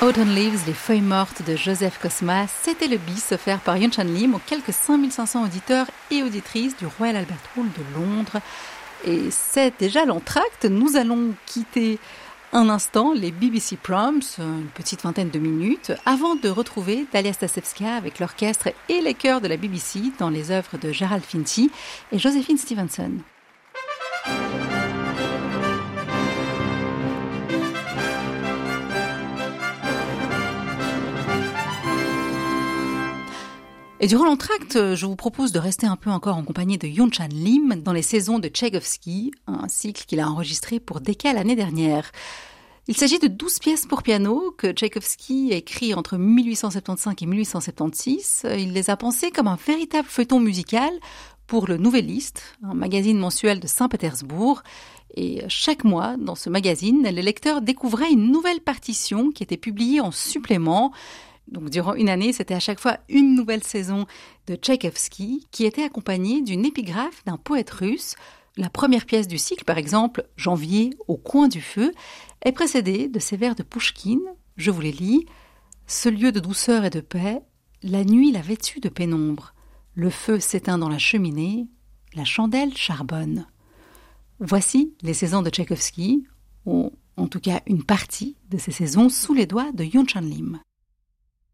Autumn Leaves, les feuilles mortes de Joseph Cosma, c'était le bis offert par Yunchan Lim aux quelques 5500 auditeurs et auditrices du Royal Albert Hall de Londres. Et c'est déjà l'entracte. Nous allons quitter un instant les BBC Proms, une petite vingtaine de minutes, avant de retrouver Dalia Stasevska avec l'orchestre et les chœurs de la BBC dans les œuvres de Gerald Finchi et Joséphine Stevenson. Et durant l'entracte, je vous propose de rester un peu encore en compagnie de Yunchan Lim dans les saisons de Tchaïkovski, un cycle qu'il a enregistré pour Decca l'année dernière. Il s'agit de 12 pièces pour piano que Tchaïkovski a écrit entre 1875 et 1876. Il les a pensées comme un véritable feuilleton musical pour le Nouvelliste, un magazine mensuel de Saint-Pétersbourg. Et chaque mois, dans ce magazine, les lecteurs découvraient une nouvelle partition qui était publiée en supplément. Donc, durant une année, c'était à chaque fois une nouvelle saison de Tchaïkovski qui était accompagnée d'une épigraphe d'un poète russe. La première pièce du cycle, par exemple, Janvier au coin du feu, est précédée de ces vers de Pouchkine. Je vous les lis. Ce lieu de douceur et de paix, la nuit l'a vêtu de pénombre. Le feu s'éteint dans la cheminée, la chandelle charbonne. Voici les saisons de Tchaïkovski, ou en tout cas une partie de ces saisons sous les doigts de Yunchan Lim.